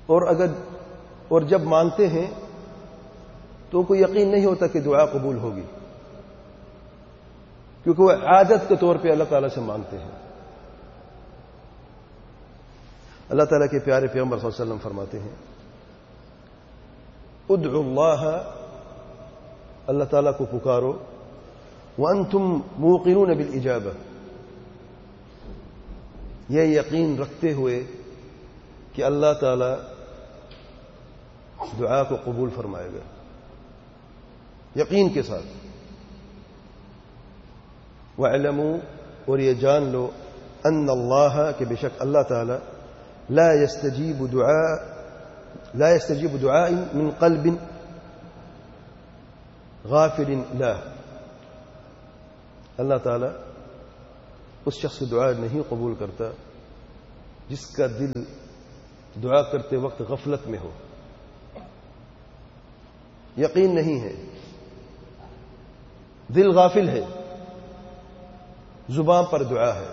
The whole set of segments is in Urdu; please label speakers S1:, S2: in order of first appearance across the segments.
S1: اور جب مانگتے ہیں تو کوئی یقین نہیں ہوتا کہ دعا قبول ہوگی، کیونکہ وہ عادت کے طور پہ اللہ تعالیٰ سے مانگتے ہیں۔ اللہ تعالیٰ کے پیارے پیغمبر صلی اللہ علیہ وسلم فرماتے ہیں ادعوا اللہ، اللہ تعالیٰ کو پکارو، وانتم موقنون بالاجابہ، یہ یقین رکھتے ہوئے کہ اللہ تعالیٰ دعا کو قبول فرمائے گا، یقین کے ساتھ۔ وَاعْلَمُوا، اور یہ جان لو، ان اللہ، کہ بے شک اللہ تعالیٰ لا يستجيب دعاء من قلب غافل له، اللہ تعالیٰ اس شخص کی دعا نہیں قبول کرتا جس کا دل دعا کرتے وقت غفلت میں ہو، یقین نہیں ہے، دل غافل ہے، زبان پر دعا ہے،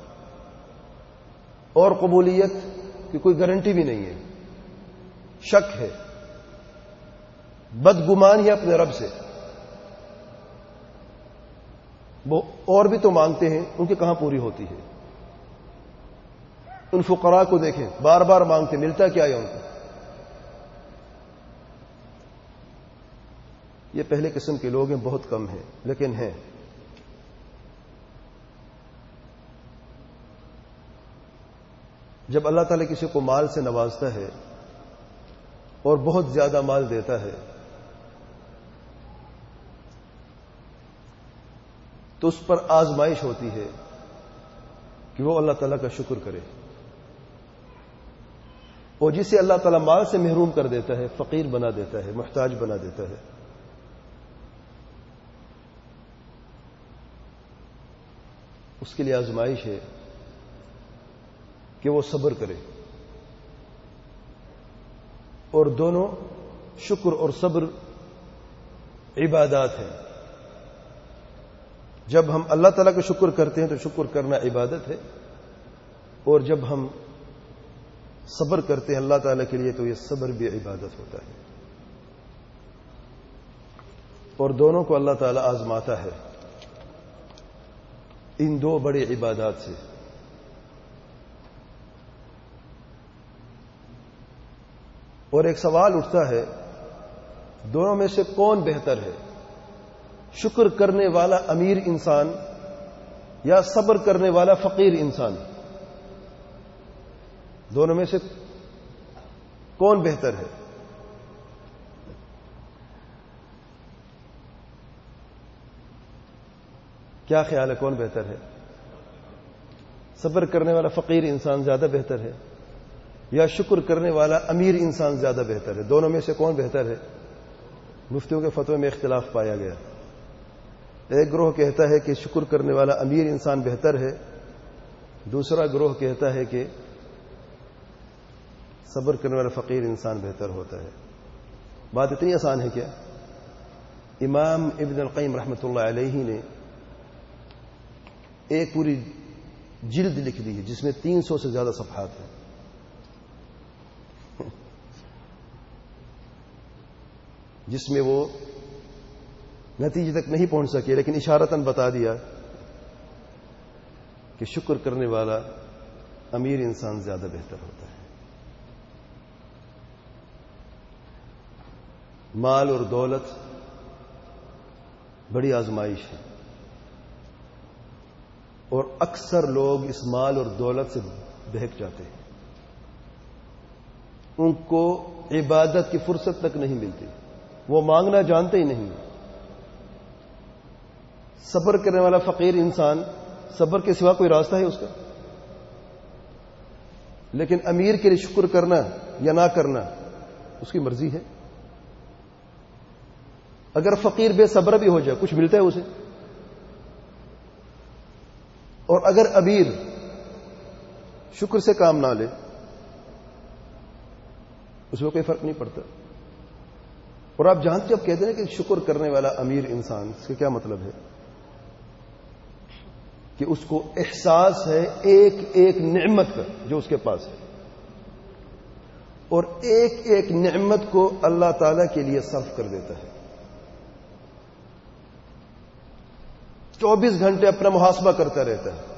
S1: اور قبولیت کی کوئی گارنٹی بھی نہیں ہے، شک ہے، بدگمان ہے اپنے رب سے۔ وہ اور بھی تو مانگتے ہیں، ان کی کہاں پوری ہوتی ہے؟ ان فقراء کو دیکھیں، بار بار مانگتے، ملتا کیا ہے ان کو؟ یہ پہلے قسم کے لوگ ہیں، بہت کم ہیں لیکن ہیں۔ جب اللہ تعالیٰ کسی کو مال سے نوازتا ہے اور بہت زیادہ مال دیتا ہے تو اس پر آزمائش ہوتی ہے کہ وہ اللہ تعالیٰ کا شکر کرے، اور جسے اللہ تعالیٰ مال سے محروم کر دیتا ہے، فقیر بنا دیتا ہے، محتاج بنا دیتا ہے، اس کے لیے آزمائش ہے کہ وہ صبر کرے۔ اور دونوں، شکر اور صبر، عبادات ہیں۔ جب ہم اللہ تعالیٰ کا شکر کرتے ہیں تو شکر کرنا عبادت ہے، اور جب ہم صبر کرتے ہیں اللہ تعالیٰ کے لیے تو یہ صبر بھی عبادت ہوتا ہے، اور دونوں کو اللہ تعالیٰ آزماتا ہے ان دو بڑی عبادات سے۔ اور ایک سوال اٹھتا ہے، دونوں میں سے کون بہتر ہے؟ شکر کرنے والا امیر انسان یا صبر کرنے والا فقیر انسان؟ دونوں میں سے کون بہتر ہے؟ کیا خیال ہے، کون بہتر ہے؟ صبر کرنے والا فقیر انسان زیادہ بہتر ہے یا شکر کرنے والا امیر انسان زیادہ بہتر ہے؟ دونوں میں سے کون بہتر ہے؟ مفتیوں کے فتوے میں اختلاف پایا گیا۔ ایک گروہ کہتا ہے کہ شکر کرنے والا امیر انسان بہتر ہے، دوسرا گروہ کہتا ہے کہ صبر کرنے والا فقیر انسان بہتر ہوتا ہے۔ بات اتنی آسان ہے کیا؟ امام ابن القیم رحمۃ اللہ علیہ نے ایک پوری جلد لکھ دی ہے جس میں 300 سے زیادہ صفحات ہیں، جس میں وہ نتیجے تک نہیں پہنچ سکے لیکن اشارتاً بتا دیا کہ شکر کرنے والا امیر انسان زیادہ بہتر ہوتا ہے۔ مال اور دولت بڑی آزمائش ہے، اور اکثر لوگ اس مال اور دولت سے بہک جاتے ہیں، ان کو عبادت کی فرصت تک نہیں ملتی، وہ مانگنا جانتے ہی نہیں۔ صبر کرنے والا فقیر انسان، صبر کے سوا کوئی راستہ ہے اس کا؟ لیکن امیر کے لیے شکر کرنا یا نہ کرنا اس کی مرضی ہے۔ اگر فقیر بے صبر بھی ہو جائے کچھ ملتا ہے اسے، اور اگر امیر شکر سے کام نہ لے اس میں کوئی فرق نہیں پڑتا۔ اور آپ جانتے اب کہتے ہیں کہ شکر کرنے والا امیر انسان، اس کا کیا مطلب ہے؟ کہ اس کو احساس ہے ایک ایک نعمت کا جو اس کے پاس ہے، اور ایک ایک نعمت کو اللہ تعالی کے لیے صرف کر دیتا ہے. 24 گھنٹے اپنا محاسبہ کرتا رہتا ہے.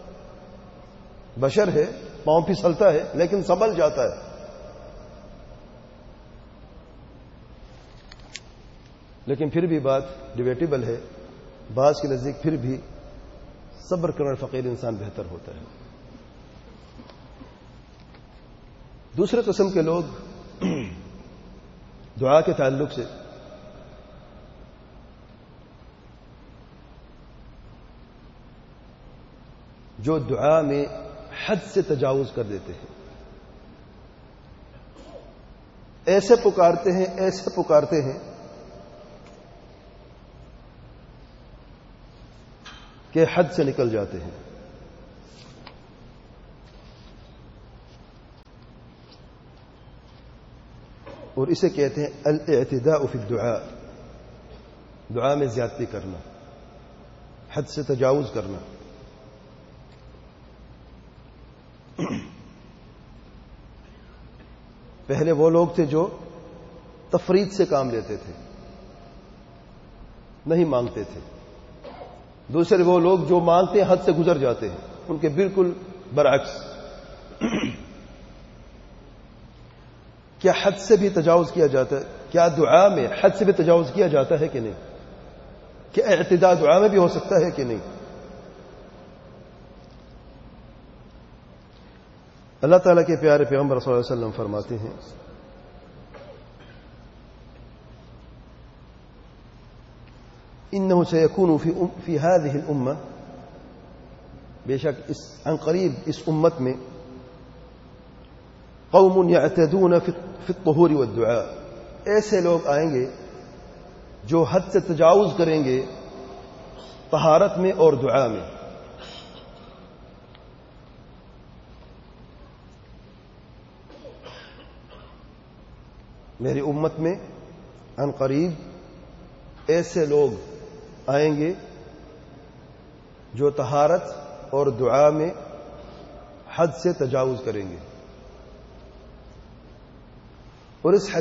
S1: بشر ہے، پاؤں پھسلتا ہے لیکن سنبھل جاتا ہے. لیکن پھر بھی بات ڈیبیٹیبل ہے. بعض کے نزدیک پھر بھی صبر کرنے والا فقیر انسان بہتر ہوتا ہے. دوسرے قسم کے لوگ دعا کے تعلق سے جو دعا میں حد سے تجاوز کر دیتے ہیں، ایسے پکارتے ہیں کہ حد سے نکل جاتے ہیں. اور اسے کہتے ہیں الاعتداء فی الدعاء، دعا میں زیادتی کرنا، حد سے تجاوز کرنا. پہلے وہ لوگ تھے جو تفرید سے کام لیتے تھے، نہیں مانگتے تھے. دوسرے وہ لوگ جو مانگتے ہیں حد سے گزر جاتے ہیں، ان کے بالکل برعکس. کیا حد سے بھی تجاوز کیا جاتا ہے؟ کیا دعا میں حد سے بھی تجاوز کیا جاتا ہے کہ نہیں؟ کیا اعتداء دعا میں بھی ہو سکتا ہے کہ نہیں؟ اللہ تعالیٰ کے پیارے پیغمبر صلی اللہ علیہ وسلم فرماتے ہیں انه سيكون في هذه الامه، بے شک عن قریب اس امت میں قوم يعتدون في الطهور والدعاء، ایسے لوگ آئیں گے جو حد سے تجاوز کریں گے طہارت میں اور دعا میں. میری امت میں عن قریب ایسے لوگ آئیں گے جو طہارت اور دعا میں حد سے تجاوز کریں گے. اور اس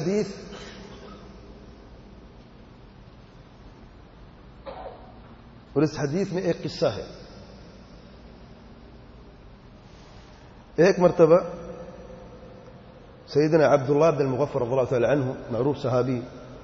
S1: حدیث میں ایک قصہ ہے. ایک مرتبہ سیدنا عبداللہ بن المغفر رضی اللہ تعالی عنہ، معروف صحابی،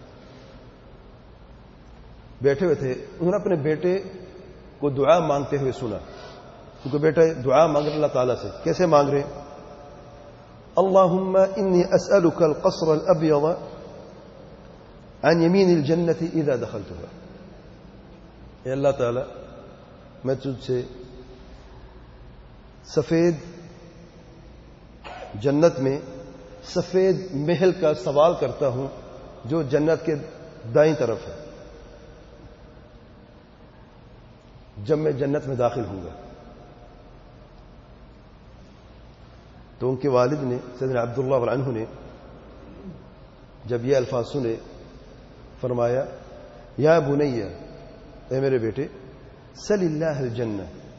S1: بیٹھے ہوئے تھے. انہوں نے اپنے بیٹے کو دعا مانگتے ہوئے سنا، کیونکہ بیٹا دعا مانگ رہے اللہ تعالیٰ سے. کیسے مانگ رہے؟ اللہم انی اسألک القصر الابیض عن یمین الجنت اذا دخلتها. اے اللہ تعالیٰ، میں تجھ سے سفید جنت میں سفید محل کا سوال کرتا ہوں جو جنت کے دائیں طرف ہے جب میں جنت میں داخل ہوں گا. تو ان کے والد نے سیدنا عبداللہ رضی اللہ عنہ نے جب یہ الفاظ سنے فرمایا یا بنی، اے میرے بیٹے، سل اللہ الجنہ،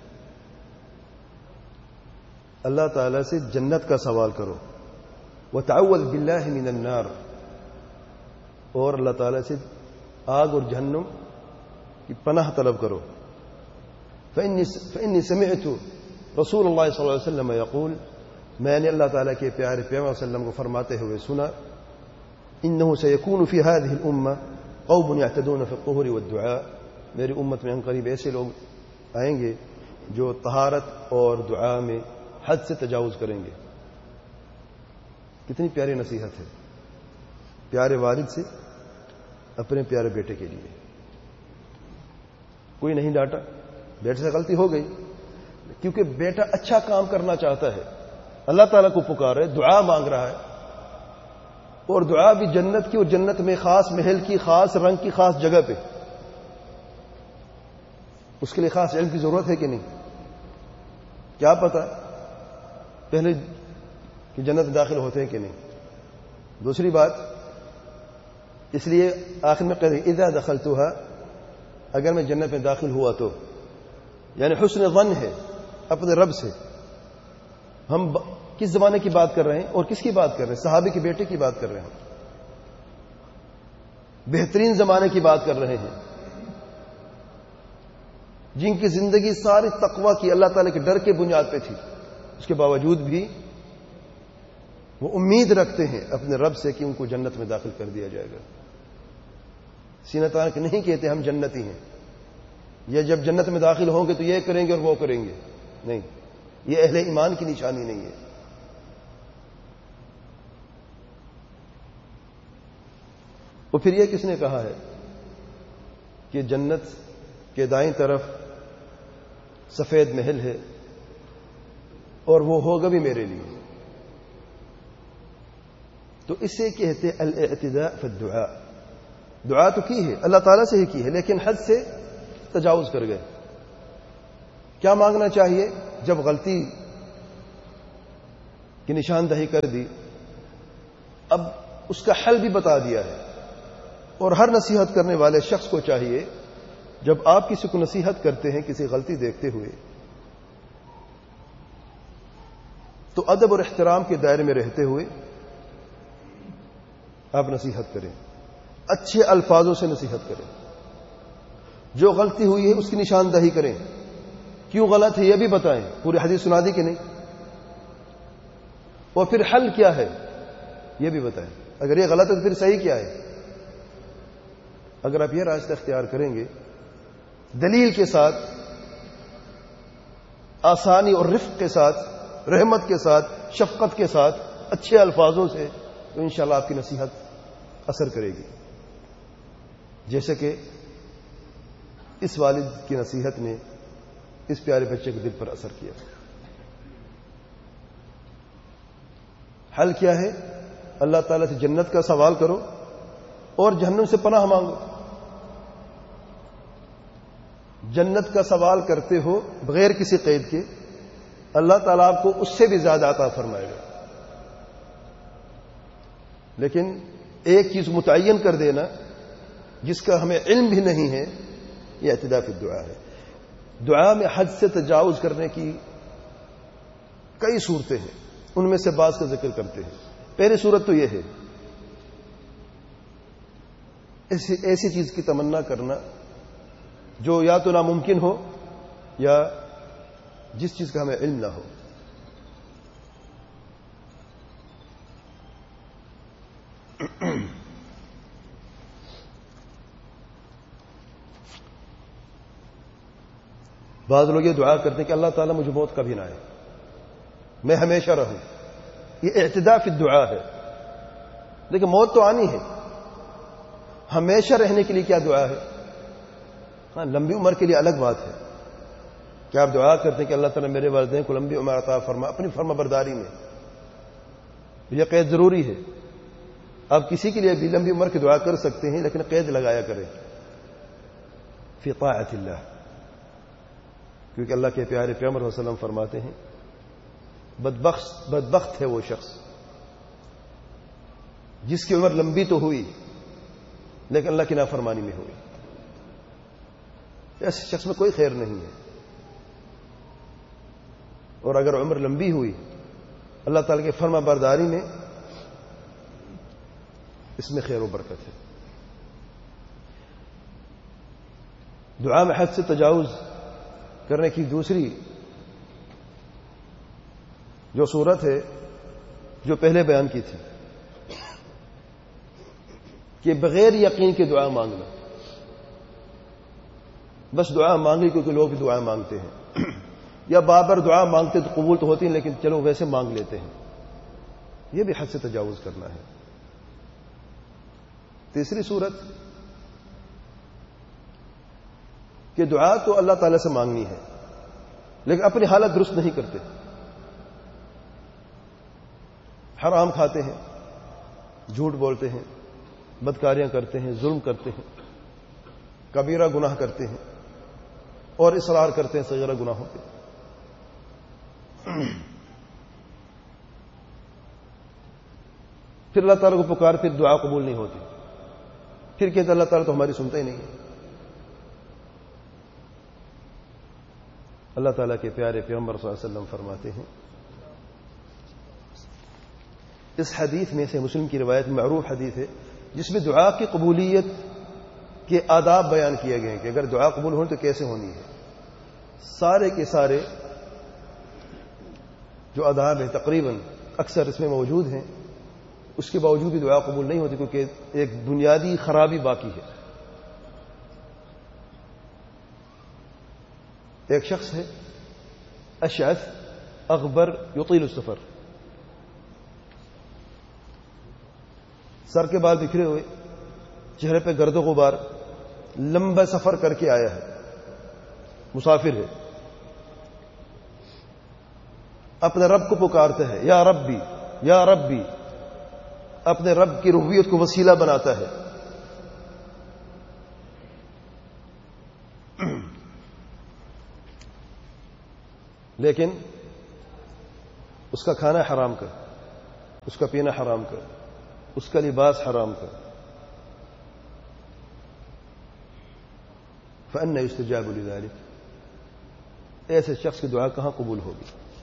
S1: اللہ تعالی سے جنت کا سوال کرو، وتعوذ باللہ من النار، اور اللہ تعالی سے آگ اور جہنم کی پناہ طلب کرو. فإني سمعت رسول اللہ صلی اللہ علیہ وسلم یقول، میں نے اللہ تعالیٰ کے پیارے پیغمبر صلی اللہ علیہ وسلم کو فرماتے ہوئے سنا، انه سيكون في هذه الامه قوم يعتدون في الطهور والدعاء، میری امت میں ان قریب ایسے لوگ آئیں گے جو طہارت اور دعا میں حد سے تجاوز کریں گے. کتنی پیاری نصیحت ہے پیارے والد سے اپنے پیارے بیٹے کے لیے. کوئی نہیں ڈانٹا، بیٹے سے غلطی ہو گئی کیونکہ بیٹا اچھا کام کرنا چاہتا ہے، اللہ تعالیٰ کو پکار ہے، دعا مانگ رہا ہے، اور دعا بھی جنت کی، اور جنت میں خاص محل کی، خاص رنگ کی، خاص جگہ پہ. اس کے لیے خاص علم کی ضرورت ہے کہ نہیں؟ کیا پتا پہلے کہ جنت داخل ہوتے ہیں کہ نہیں. دوسری بات، اس لیے آخر میں کہتے ہیں اذا دخلتها، اگر میں جنت میں داخل ہوا تو، یعنی حسن ظن ہے اپنے رب سے. ہم کس زمانے کی بات کر رہے ہیں اور کس کی بات کر رہے ہیں؟ صحابی کے بیٹے کی بات کر رہے ہیں، بہترین زمانے کی بات کر رہے ہیں، جن کی زندگی ساری تقوی کی، اللہ تعالی کے ڈر کے بنیاد پہ تھی، اس کے باوجود بھی وہ امید رکھتے ہیں اپنے رب سے کہ ان کو جنت میں داخل کر دیا جائے گا۔ سینہ تان کے نہیں کہتے ہم جنتی ہیں، یا جب جنت میں داخل ہوں گے تو یہ کریں گے اور وہ کریں گے، نہیں، یہ اہل ایمان کی نشانی نہیں ہے۔ اور پھر یہ کس نے کہا ہے کہ جنت کے دائیں طرف سفید محل ہے اور وہ ہوگا بھی میرے لیے؟ تو اسے کہتے الاعتداء فی الدعاء۔ دعا تو کی ہے، اللہ تعالیٰ سے ہی کی ہے، لیکن حد سے تجاوز کر گئے۔ کیا مانگنا چاہیے؟ جب غلطی کی نشاندہی کر دی، اب اس کا حل بھی بتا دیا ہے، اور ہر نصیحت کرنے والے شخص کو چاہیے جب آپ کسی کو نصیحت کرتے ہیں کسی غلطی دیکھتے ہوئے، تو ادب اور احترام کے دائرے میں رہتے ہوئے آپ نصیحت کریں، اچھے الفاظوں سے نصیحت کریں، جو غلطی ہوئی ہے اس کی نشاندہی کریں، کیوں غلط ہے یہ بھی بتائیں، پوری حدیث سنا دی کہ نہیں، اور پھر حل کیا ہے یہ بھی بتائیں، اگر یہ غلط ہے تو پھر صحیح کیا ہے۔ اگر آپ یہ راستہ اختیار کریں گے دلیل کے ساتھ، آسانی اور رفق کے ساتھ، رحمت کے ساتھ، شفقت کے ساتھ، اچھے الفاظوں سے، تو انشاءاللہ آپ کی نصیحت اثر کرے گی، جیسے کہ اس والد کی نصیحت نے اس پیارے بچے کے دل پر اثر کیا۔ حل کیا ہے؟ اللہ تعالیٰ سے جنت کا سوال کرو اور جہنم سے پناہ مانگو۔ جنت کا سوال کرتے ہو بغیر کسی قید کے، اللہ تعالیٰ آپ کو اس سے بھی زیادہ عطا فرمائے گا۔ لیکن ایک چیز متعین کر دینا جس کا ہمیں علم بھی نہیں ہے، یہ اعتداء فی الدعاء ہے۔ دعا میں حد سے تجاوز کرنے کی کئی صورتیں ہیں، ان میں سے بعض کا ذکر کرتے ہیں۔ پہلی صورت تو یہ ہے ایسی چیز کی تمنا کرنا جو یا تو ناممکن ہو یا جس چیز کا ہمیں علم نہ ہو۔ بعض لوگ یہ دعا کرتے ہیں کہ اللہ تعالیٰ مجھے موت کبھی نہ آئے، میں ہمیشہ رہوں، یہ اعتداء فی الدعاء ہے۔ لیکن موت تو آنی ہے، ہمیشہ رہنے کے لیے کیا دعا ہے؟ ہاں، لمبی عمر کے لیے الگ بات ہے کہ آپ دعا کرتے ہیں کہ اللہ تعالیٰ میرے والدین کو لمبی عمر عطا فرما اپنی فرما برداری میں، یہ قید ضروری ہے۔ آپ کسی کے لیے بھی لمبی عمر کی دعا کر سکتے ہیں، لیکن قید لگایا کریں فی طاعت اللہ، کیونکہ اللہ کے پیارے پیغمبر صلی اللہ علیہ وسلم فرماتے ہیں بدبخت ہے وہ شخص جس کی عمر لمبی تو ہوئی لیکن اللہ کی نافرمانی میں ہوئی، ایسے شخص میں کوئی خیر نہیں ہے۔ اور اگر عمر لمبی ہوئی اللہ تعالیٰ کے فرما برداری میں، اس میں خیر و برکت ہے۔ دعا میں حد سے تجاوز کرنے کی دوسری جو صورت ہے جو پہلے بیان کی تھی کہ بغیر یقین کے دعا مانگنا، بس دعا مانگ لی کیونکہ لوگ دعا مانگتے ہیں، یا بار دعا مانگتے تو قبول تو ہوتی ہیں لیکن چلو ویسے مانگ لیتے ہیں، یہ بھی حد سے تجاوز کرنا ہے۔ تیسری صورت کہ دعا تو اللہ تعالی سے مانگنی ہے لیکن اپنی حالت درست نہیں کرتے، حرام کھاتے ہیں، جھوٹ بولتے ہیں، بدکاریاں کرتے ہیں، ظلم کرتے ہیں، کبیرہ گناہ کرتے ہیں اور اصرار کرتے ہیں صغیرہ گناہوں پہ۔ پھر اللہ تعالیٰ کو پکار، پھر دعا قبول نہیں ہوتی، پھر کہتے اللہ تعالیٰ تو ہماری سنتا ہی نہیں ہے۔ اللہ تعالیٰ کے پیارے پیغمبر صلی اللہ علیہ وسلم فرماتے ہیں اس حدیث میں سے مسلم کی روایت معروف حدیث ہے جس میں دعا کی قبولیت کے آداب بیان کیے گئے ہیں کہ اگر دعا قبول ہو تو کیسے ہونی ہے. سارے کے سارے جو آداب ہیں تقریباً اکثر اس میں موجود ہیں. اس کے باوجود بھی دعا قبول نہیں ہوتی کیونکہ ایک بنیادی خرابی باقی ہے. ایک شخص ہے اشعث اغبر یطیل السفر، سر کے بال بکھرے ہوئے، چہرے پہ گرد و غبار، لمبا سفر کر کے آیا ہے، مسافر ہے، اپنے رب کو پکارتا ہے یا ربی یا ربی، اپنے رب کی ربوبیت کو وسیلہ بناتا ہے. لیکن اس کا کھانا حرام کر، اس کا پینا حرام کر، اس کا لباس حرام کر. فأنى يستجاب لذلك، ایسے شخص کی دعا کہاں قبول ہوگی؟